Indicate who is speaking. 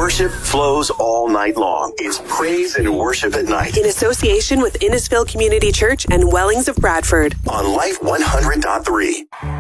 Speaker 1: Worship flows all night long. It's praise and worship at night.
Speaker 2: In association with Innisfil Community Church and Wellings of Bradford.
Speaker 1: On Life 100.3.